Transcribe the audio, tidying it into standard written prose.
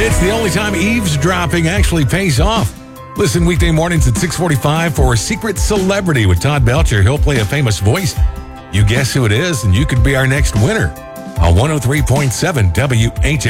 It's the only time eavesdropping actually pays off. Listen weekday mornings at 6:45 for Secret Celebrity with Todd Belcher. He'll play a famous voice. You guess who it is, and you could be our next winner on 103.7 WHA.